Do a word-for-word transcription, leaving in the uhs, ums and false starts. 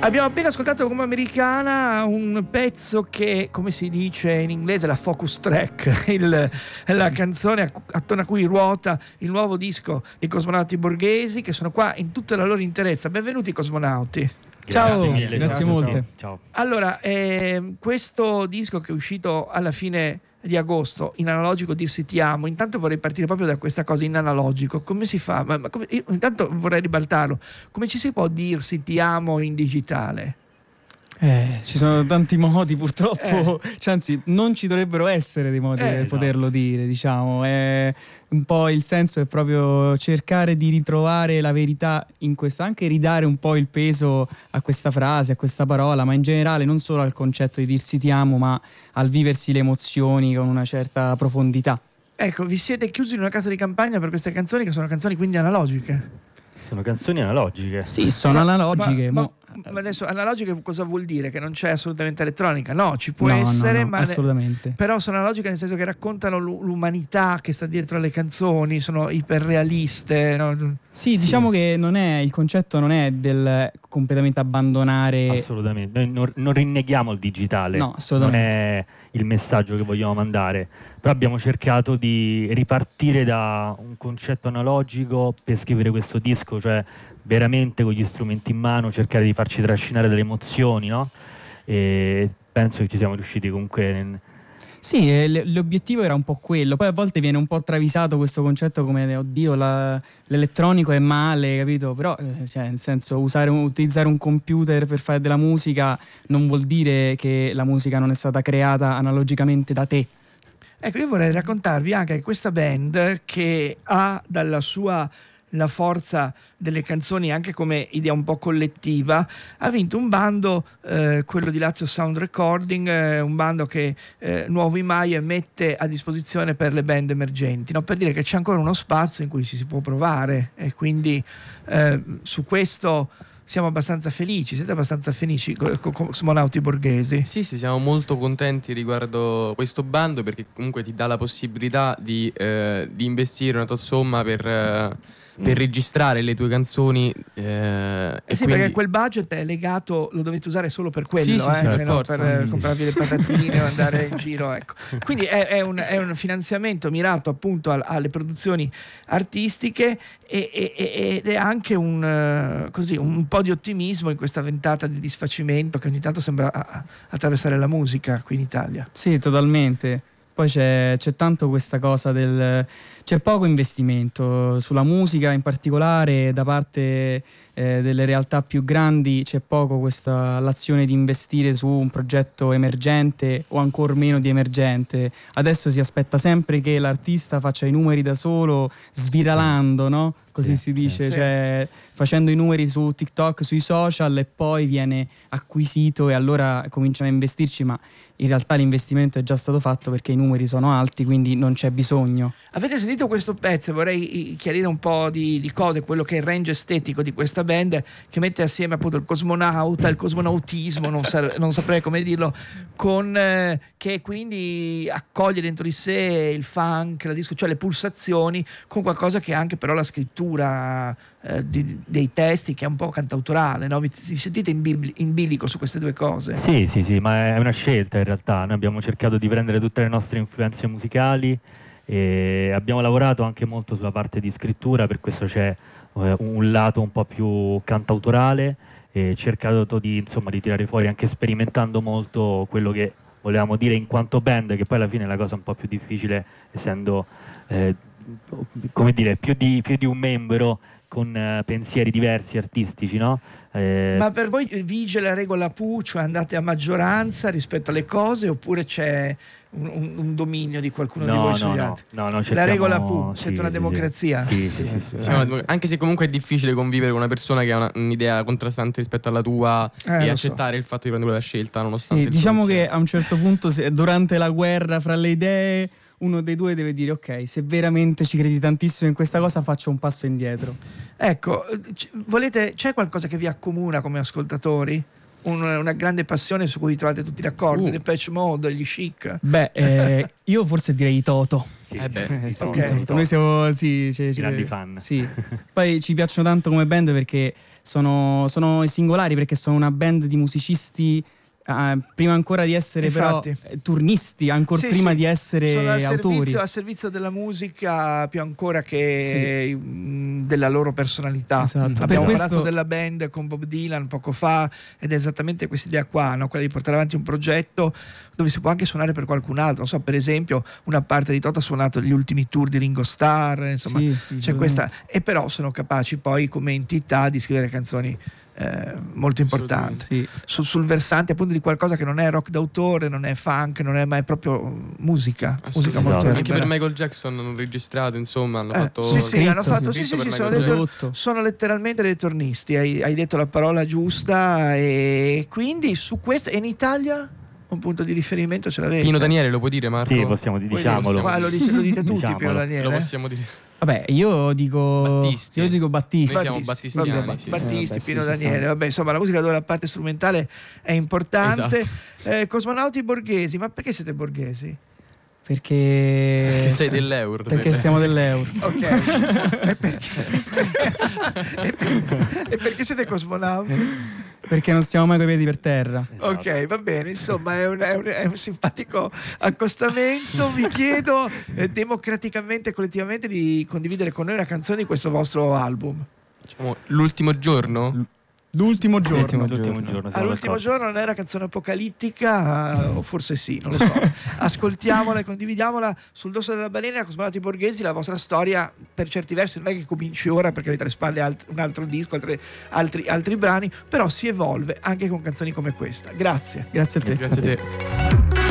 Abbiamo appena ascoltato come americana un pezzo che, come si dice in inglese, la focus track, il, la canzone attorno a cui ruota il nuovo disco dei Cosmonauti Borghesi, che sono qua in tutta la loro interezza. Benvenuti Cosmonauti. Ciao, Grazie, mille, grazie molte. Ciao. Allora, eh, questo disco che è uscito alla fine di agosto in analogico, Dirsi ti amo, intanto vorrei partire proprio da questa cosa in analogico. Come si fa? Ma, ma come, io intanto vorrei ribaltarlo. Come ci si può dirsi ti amo in digitale? Eh, ci sono tanti modi purtroppo, eh. cioè, anzi non ci dovrebbero essere dei modi eh, per esatto. poterlo dire, diciamo. È un po' il senso è proprio cercare di ritrovare la verità in questa, anche ridare un po' il peso a questa frase, a questa parola, ma in generale non solo al concetto di dirsi ti amo, ma al viversi le emozioni con una certa profondità. Ecco, vi siete chiusi in una casa di campagna per queste canzoni, che sono canzoni quindi analogiche? Sono canzoni analogiche. Sì, sono ma, analogiche. Ma, mo... ma, ma adesso analogiche cosa vuol dire? Che non c'è assolutamente elettronica? No, ci può no, essere, no, no, ma assolutamente. Ne, però sono analogiche nel senso che raccontano l'umanità che sta dietro alle canzoni, sono iperrealiste. No? Sì, diciamo sì. che non è il concetto non è del completamente abbandonare. Assolutamente. Noi non, non rinneghiamo il digitale. No, assolutamente. Non è il messaggio che vogliamo mandare. Però abbiamo cercato di ripartire da un concetto analogico per scrivere questo disco, cioè veramente con gli strumenti in mano, cercare di farci trascinare dalle emozioni, no? E penso che ci siamo riusciti comunque. Sì, l'obiettivo era un po' quello. Poi a volte viene un po' travisato questo concetto come oddio, la, l'elettronico è male, capito? Però eh, cioè, nel senso, usare un, utilizzare un computer per fare della musica non vuol dire che la musica non è stata creata analogicamente da te. Ecco, io vorrei raccontarvi anche questa band che ha dalla sua la forza delle canzoni anche come idea un po' collettiva, ha vinto un bando, eh, quello di Lazio Sound Recording, eh, un bando che eh, Nuovo Imaie mette a disposizione per le band emergenti, no? Per dire che c'è ancora uno spazio in cui si, si può provare, e quindi eh, su questo siamo abbastanza felici. Siete abbastanza felici con Cosmonauti Borghesi? Sì, sì, siamo molto contenti riguardo questo bando, perché comunque ti dà la possibilità di, eh, di investire una tot somma per, eh, per registrare le tue canzoni. Eh, eh sì, quindi... perché quel budget è legato, lo dovete usare solo per quello, sì, sì, eh, sì, per, no, forza. per comprarvi le patatine o andare in giro, ecco. Quindi è, è, un, è un finanziamento mirato appunto a, alle produzioni artistiche e, e, ed è anche un, così, un po' di ottimismo in questa ventata di disfacimento che ogni tanto sembra attraversare la musica qui in Italia. Sì, totalmente. Poi c'è, c'è tanto questa cosa del... c'è poco investimento sulla musica in particolare da parte eh, delle realtà più grandi, c'è poco questa l'azione di investire su un progetto emergente o ancor meno di emergente. Adesso si aspetta sempre che l'artista faccia i numeri da solo, sviralando, no? Così sì, si dice, sì. cioè facendo i numeri su TikTok, sui social, e poi viene acquisito e allora cominciano a investirci, ma in realtà l'investimento è già stato fatto perché i numeri sono alti, quindi non c'è bisogno. Avete sentito questo pezzo? Vorrei chiarire un po' di, di cose, quello che è il range estetico di questa band, che mette assieme appunto il cosmonauta, il cosmonautismo, non, sa- non saprei come dirlo, con eh, che quindi accoglie dentro di sé il funk, la disco, cioè le pulsazioni, con qualcosa che è anche però la scrittura eh, di, dei testi, che è un po' cantautorale, no? Vi, vi sentite in, bibli- in bilico su queste due cose? Sì, sì, sì, ma è una scelta in realtà. Noi abbiamo cercato di prendere tutte le nostre influenze musicali e abbiamo lavorato anche molto sulla parte di scrittura, per questo c'è eh, un lato un po' più cantautorale, e cercato di, insomma, di tirare fuori, anche sperimentando molto quello che volevamo dire in quanto band, che poi alla fine è la cosa un po' più difficile, essendo eh, come dire, più di, più di un membro con uh, pensieri diversi, artistici, no? Eh... Ma per voi vige la regola Pooh, cioè andate a maggioranza rispetto alle cose, oppure c'è un, un, un dominio di qualcuno no, di voi no, sugli no, altri? no, no, la cerchiamo... regola Pooh, sì, siete una sì, democrazia? Sì, sì, sì, sì, sì, sì. Anche se comunque è difficile convivere con una persona che ha una, un'idea contrastante rispetto alla tua, eh, e accettare so. il fatto di prendere quella scelta nonostante sì, il diciamo pensiero. che a un certo punto, se, durante la guerra fra le idee, uno dei due deve dire ok, se veramente ci credi tantissimo in questa cosa faccio un passo indietro. Ecco, c- volete, c'è qualcosa che vi accomuna come ascoltatori? un, una grande passione su cui vi trovate tutti d'accordo? Uh. Depeche Mode, gli Chic? Beh, eh, io forse direi i Toto. Sì, Eh beh, sì, ok. sì, Toto. sì. Noi siamo sì, sì, sì, Grandi fan. Sì. Poi ci piacciono tanto come band perché sono, sono singolari, perché sono una band di musicisti. Uh, prima ancora di essere Infatti. però eh, turnisti, ancora Sì, prima sì. di essere Sono al autori. servizio, al servizio della musica più ancora che mh, della loro personalità. Esatto. Abbiamo Per parlato questo- della band con Bob Dylan poco fa ed è esattamente questa idea qua, no? Quella di portare avanti un progetto dove si può anche suonare per qualcun altro. Non so, per esempio una parte di Toto ha suonato gli ultimi tour di Ringo Starr, insomma, Sì, c'è assolutamente. questa, e però sono capaci poi come entità di scrivere canzoni eh, molto importanti. Sì. Su- sul versante appunto di qualcosa che non è rock d'autore, non è funk, non è, ma è proprio musica, musica Esatto. molto Anche libera. per Michael Jackson hanno registrato, insomma, hanno Eh, fatto sì, sì, scritto, hanno fatto, sì, scritto sì, per sì, sono, Michael dei Jackson. tor- Prodotto. sono letteralmente dei tornisti, hai, hai detto la parola giusta, e quindi su questo, e inItalia un punto di riferimento ce l'avete? Pino Daniele, lo puoi dire, Marco? Sì, possiamo Poi diciamolo. Qua lo, dice- lo dite tutti, Diciamolo. Pino Daniele? Lo eh? possiamo dire. Vabbè, io dico Battisti. Io dico Battisti. Noi siamo Battisti, battistiani, vabbè, sì, sì. Battisti, Eh, vabbè, sì, Pino ci Daniele, stanno. vabbè, insomma la musica dove la parte strumentale è importante. Esatto. Eh, cosmonauti borghesi, ma perché siete borghesi? Perché Perché sei dell'euro. Perché delle- siamo dell'euro. Ok, e perché? e perché? E perché siete cosmonauti? Perché non stiamo mai coi piedi per terra. Esatto. Ok, va bene, insomma è un, è un- è un simpatico accostamento. Vi chiedo eh, democraticamente e collettivamente di condividere con noi una canzone di questo vostro album. Diciamo, l'ultimo giorno. L'ultimo Sì, giorno. l'ultimo giorno. siamo All'ultimo d'accordo. giorno non è una canzone apocalittica, o forse sì, non lo so. Ascoltiamola e condividiamola. Sul dorso della balena, Cosmonauti borghesi, la vostra storia per certi versi non è che cominci ora perché avete alle spalle alt- un altro disco, altre- altri, altri brani, però si evolve anche con canzoni come questa. Grazie. Grazie a te. Grazie a te.